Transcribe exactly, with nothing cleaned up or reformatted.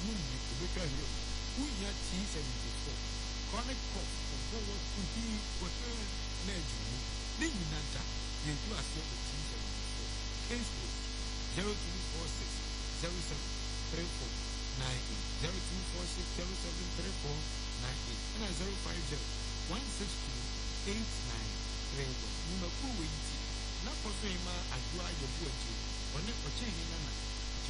Mundi, Kubeka Hero, Uya T seventy-four, Chronic Cough, Forward Kuti, Water, Nedju, Ninata, Yetu Asio T seventy-four, Case Road, zero two four six, zero seven three four nine eight, zero two four six, zero seven three four nine eight, and zero five zero, one six two, eight nine three one. Numaku Witi, Naposema, Adua Yabuaji, or Nepo Chehina.